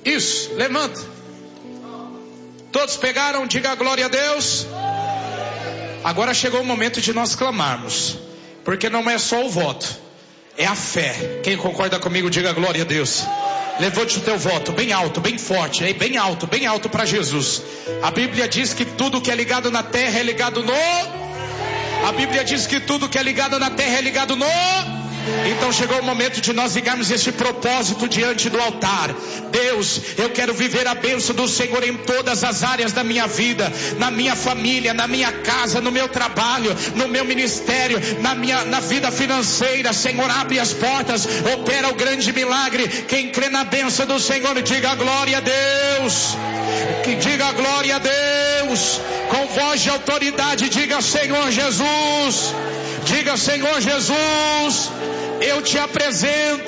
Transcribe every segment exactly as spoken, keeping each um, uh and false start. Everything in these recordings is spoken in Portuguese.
Isso, levanta. Todos pegaram? Diga glória a Deus. Agora chegou o momento de nós clamarmos, porque não é só o voto, é a fé. Quem concorda comigo, diga glória a Deus. Levante o teu voto bem alto, bem forte, bem alto, bem alto para Jesus. A Bíblia diz que tudo que é ligado na terra é ligado no... A Bíblia diz que tudo que é ligado na terra é ligado no... Então chegou o momento de nós ligarmos esse propósito diante do altar. Deus, eu quero viver a bênção do Senhor em todas as áreas da minha vida, na minha família, na minha casa, no meu trabalho, no meu ministério, na minha na vida financeira. Senhor, abre as portas, opera o grande milagre. Quem crê na bênção do Senhor, diga glória a Deus. Que diga glória a Deus. Com voz de autoridade, diga Senhor Jesus. Diga Senhor Jesus, eu te apresento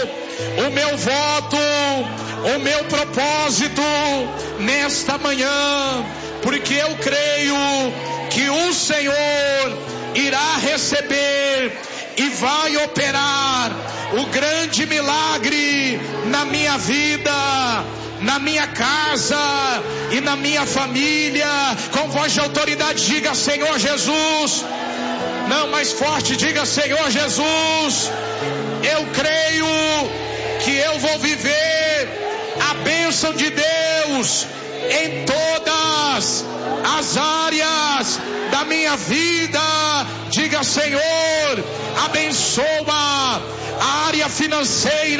o meu voto, o meu propósito nesta manhã, porque eu creio que o Senhor irá receber e vai operar o grande milagre na minha vida, na minha casa e na minha família. Com voz de autoridade, diga Senhor Jesus. Não, mais forte, diga Senhor Jesus, eu creio que eu vou viver a bênção de Deus em todas as áreas da minha vida. Diga Senhor, abençoa a área financeira,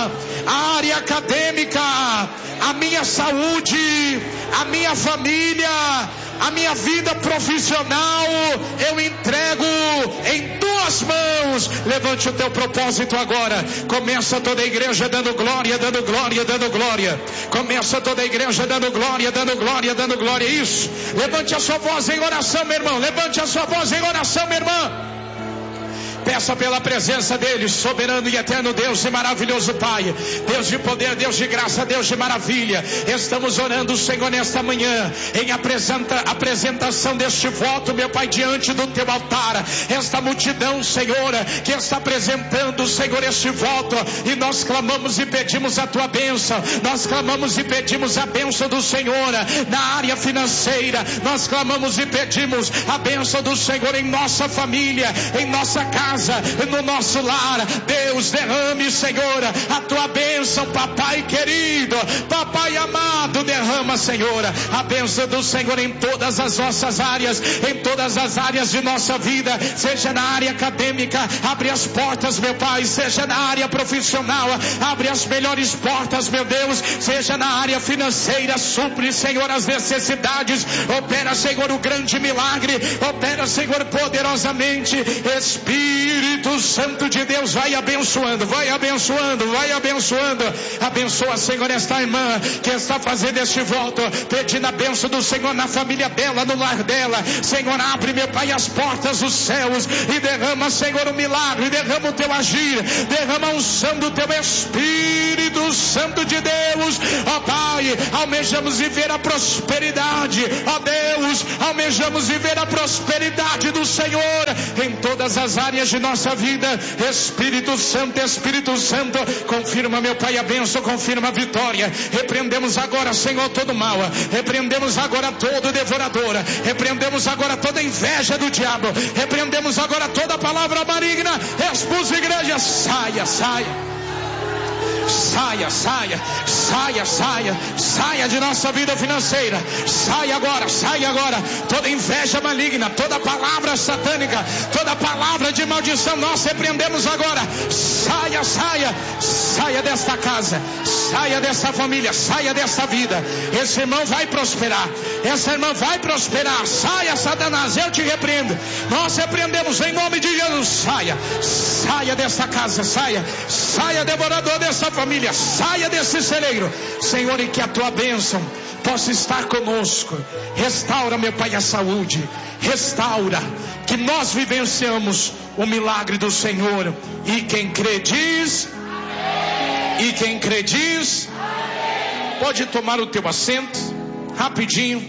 a área acadêmica, a minha saúde, a minha família, a minha vida profissional. Eu entrego em tuas mãos. Levante o teu propósito agora. Começa toda a igreja dando glória, dando glória, dando glória. Começa toda a igreja dando glória, dando glória, dando glória. Isso. Levante a sua voz em oração, meu irmão. Levante a sua voz em oração, minha irmã. Peça pela presença dele, soberano e eterno Deus e maravilhoso Pai, Deus de poder, Deus de graça, Deus de maravilha. Estamos orando, Senhor, nesta manhã, em apresenta, apresentação deste voto, meu Pai, diante do teu altar. Esta multidão, Senhor, que está apresentando, Senhor, este voto, e nós clamamos e pedimos a tua bênção. Nós clamamos e pedimos a bênção do Senhor na área financeira. Nós clamamos e pedimos a bênção do Senhor em nossa família, em nossa casa, no nosso lar. Deus, derrame, Senhor, a tua bênção, papai querido, papai amado. Derrama, Senhor, a bênção do Senhor em todas as nossas áreas, em todas as áreas de nossa vida, seja na área acadêmica, abre as portas, meu Pai, seja na área profissional, abre as melhores portas, meu Deus, seja na área financeira, supre, Senhor, as necessidades, opera, Senhor, o grande milagre, opera, Senhor, poderosamente. Espírito Espírito Santo de Deus, vai abençoando, vai abençoando, vai abençoando. Abençoa, Senhor, esta irmã que está fazendo este voto, pedindo a bênção do Senhor na família dela, no lar dela. Senhor, abre, meu Pai, as portas dos céus e derrama, Senhor, o milagre, derrama o teu agir, derrama a unção do teu Espírito Santo de Deus. Ó Pai, almejamos viver a prosperidade, ó Deus, almejamos viver a prosperidade do Senhor em todas as áreas de nossa vida. Espírito Santo, Espírito Santo, confirma, meu Pai, a bênção, confirma a vitória. Repreendemos agora, Senhor, todo mal, repreendemos agora todo devorador, repreendemos agora toda inveja do diabo, repreendemos agora toda palavra maligna. Expulsa a igreja, saia, saia. Saia, saia, saia, saia, saia de nossa vida financeira. Saia agora, saia agora. Toda inveja maligna, toda palavra satânica, toda palavra de maldição, nós repreendemos agora. Saia, saia, saia desta casa, saia dessa família, saia dessa vida. Esse irmão vai prosperar, essa irmã vai prosperar. Saia, Satanás, eu te repreendo. Nós repreendemos em nome de Jesus. Saia, saia dessa casa, saia, saia, devorador dessa família, saia desse celeiro, Senhor, e que a tua bênção possa estar conosco. Restaura, meu Pai, a saúde, restaura, que nós vivenciamos o milagre do Senhor. E quem crê diz amém. E quem crê diz amém. Pode tomar o teu assento rapidinho,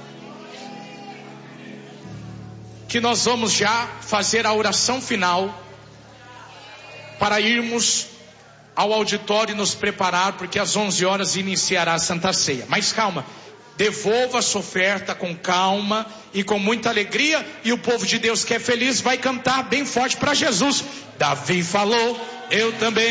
que nós vamos já fazer a oração final para irmos ao auditório e nos preparar, porque às onze horas iniciará a Santa Ceia. Mas calma, devolva a sua oferta com calma e com muita alegria, e o povo de Deus que é feliz vai cantar bem forte para Jesus. Davi falou, eu também